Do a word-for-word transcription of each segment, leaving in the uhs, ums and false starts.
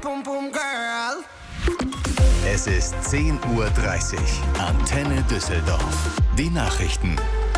pum pum girl. Es ist zehn Uhr dreißig. Antenne Düsseldorf. Die Nachrichten.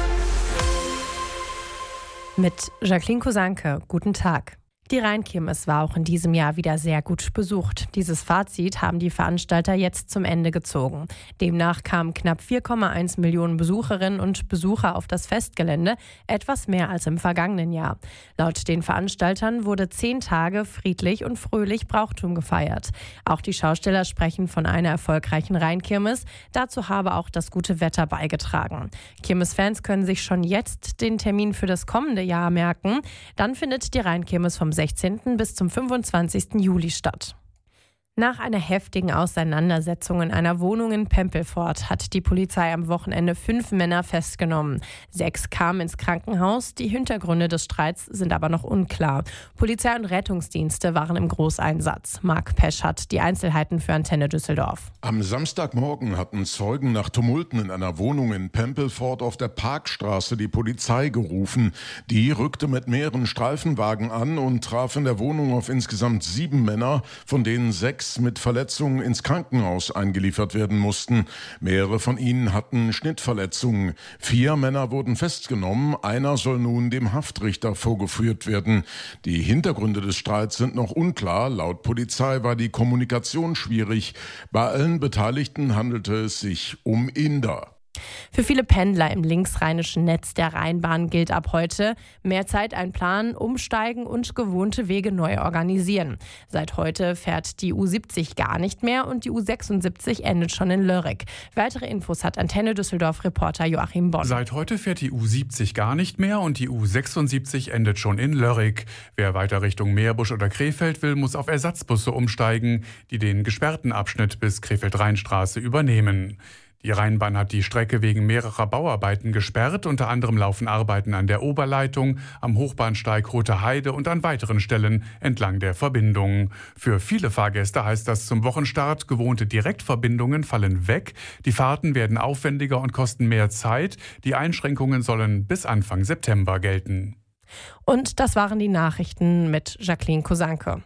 Mit Jacqueline Kosanke. Guten Tag. Die Rheinkirmes war auch in diesem Jahr wieder sehr gut besucht. Dieses Fazit haben die Veranstalter jetzt zum Ende gezogen. Demnach kamen knapp vier Komma eins Millionen Besucherinnen und Besucher auf das Festgelände, etwas mehr als im vergangenen Jahr. Laut den Veranstaltern wurde zehn Tage friedlich und fröhlich Brauchtum gefeiert. Auch die Schausteller sprechen von einer erfolgreichen Rheinkirmes. Dazu habe auch das gute Wetter beigetragen. Kirmesfans können sich schon jetzt den Termin für das kommende Jahr merken. Dann findet die Rheinkirmes vom sechzehnten bis zum fünfundzwanzigsten Juli statt. Nach einer heftigen Auseinandersetzung in einer Wohnung in Pempelfort hat die Polizei am Wochenende fünf Männer festgenommen. Sechs kamen ins Krankenhaus. Die Hintergründe des Streits sind aber noch unklar. Polizei und Rettungsdienste waren im Großeinsatz. Marc Pesch hat die Einzelheiten für Antenne Düsseldorf. Am Samstagmorgen hatten Zeugen nach Tumulten in einer Wohnung in Pempelfort auf der Parkstraße die Polizei gerufen. Die rückte mit mehreren Streifenwagen an und traf in der Wohnung auf insgesamt sieben Männer, von denen sechs mit Verletzungen ins Krankenhaus eingeliefert werden mussten. Mehrere von ihnen hatten Schnittverletzungen. Vier Männer wurden festgenommen. Einer soll nun dem Haftrichter vorgeführt werden. Die Hintergründe des Streits sind noch unklar. Laut Polizei war die Kommunikation schwierig. Bei allen Beteiligten handelte es sich um Inder. Für viele Pendler im linksrheinischen Netz der Rheinbahn gilt ab heute: mehr Zeit einplanen, umsteigen und gewohnte Wege neu organisieren. Seit heute fährt die U siebzig gar nicht mehr und die U sechsundsiebzig endet schon in Lörrick. Weitere Infos hat Antenne Düsseldorf-Reporter Joachim Bonn. Seit heute fährt die U siebzig gar nicht mehr und die U sechsundsiebzig endet schon in Lörrick. Wer weiter Richtung Meerbusch oder Krefeld will, muss auf Ersatzbusse umsteigen, die den gesperrten Abschnitt bis Krefeld-Rheinstraße übernehmen. Die Rheinbahn hat die Strecke wegen mehrerer Bauarbeiten gesperrt. Unter anderem laufen Arbeiten an der Oberleitung, am Hochbahnsteig Rote Heide und an weiteren Stellen entlang der Verbindung. Für viele Fahrgäste heißt das zum Wochenstart: gewohnte Direktverbindungen fallen weg. Die Fahrten werden aufwendiger und kosten mehr Zeit. Die Einschränkungen sollen bis Anfang September gelten. Und das waren die Nachrichten mit Jacqueline Kosanke.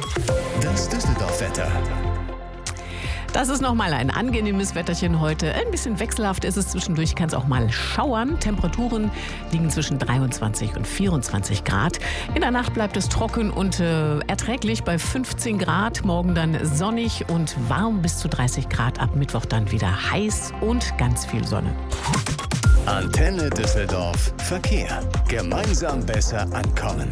Das Düsseldorf-Wetter. Das ist nochmal ein angenehmes Wetterchen heute. Ein bisschen wechselhaft ist es zwischendurch, kann es auch mal schauern. Temperaturen liegen zwischen dreiundzwanzig und vierundzwanzig Grad. In der Nacht bleibt es trocken und äh, erträglich bei fünfzehn Grad. Morgen dann sonnig und warm bis zu dreißig Grad. Ab Mittwoch dann wieder heiß und ganz viel Sonne. Antenne Düsseldorf Verkehr. Gemeinsam besser ankommen.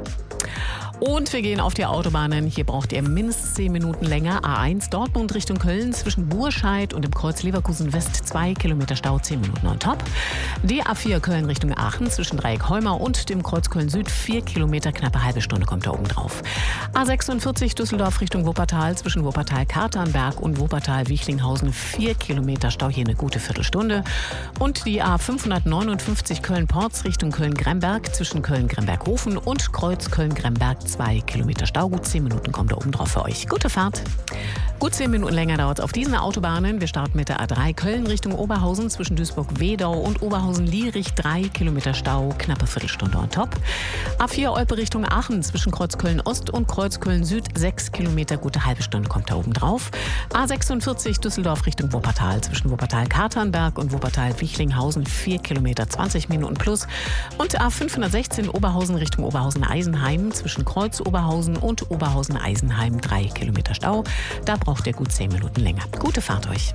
Und wir gehen auf die Autobahnen. Hier braucht ihr mindestens zehn Minuten länger. A eins Dortmund Richtung Köln zwischen Burscheid und dem Kreuz Leverkusen West zwei Kilometer Stau, zehn Minuten on top. Die A vier Köln Richtung Aachen zwischen Dreieck Heumar und dem Kreuz Köln Süd vier Kilometer, knappe halbe Stunde kommt da oben drauf. A sechsundvierzig Düsseldorf Richtung Wuppertal zwischen Wuppertal-Katernberg und Wuppertal-Wichlinghausen vier Kilometer Stau, hier eine gute Viertelstunde. Und die A fünfhundertneunundfünfzig Köln-Porz Richtung Köln-Gremberg zwischen Köln-Gremberg-Hofen und Kreuz Köln-Gremberg zwei Kilometer Stau, gut zehn Minuten kommt da oben drauf für euch. Gute Fahrt. Gut zehn Minuten länger dauert es auf diesen Autobahnen. Wir starten mit der A drei Köln Richtung Oberhausen zwischen Duisburg-Wedau und Oberhausen-Lierich drei Kilometer Stau, knappe Viertelstunde on top. A vier Olpe Richtung Aachen zwischen Kreuz Köln-Ost und Kreuz Köln-Süd sechs Kilometer, gute halbe Stunde kommt da oben drauf. A sechsundvierzig Düsseldorf Richtung Wuppertal zwischen Wuppertal-Katernberg und Wuppertal-Wichlinghausen vier Kilometer, zwanzig Minuten plus. Und A fünfhundertsechzehn Oberhausen Richtung Oberhausen-Eisenheim zwischen Kreuz Oberhausen und Oberhausen-Eisenheim drei Kilometer Stau. Da braucht ihr gut zehn Minuten länger. Gute Fahrt euch.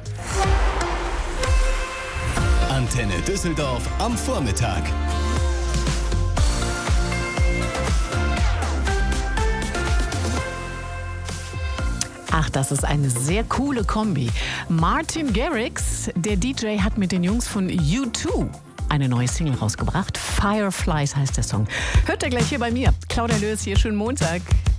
Antenne Düsseldorf am Vormittag. Ach, das ist eine sehr coole Kombi. Martin Garrix, der D J, hat mit den Jungs von U zwei eine neue Single rausgebracht. Fireflies heißt der Song. Hört ihr gleich hier bei mir. Claudia Löß hier, schönen Montag.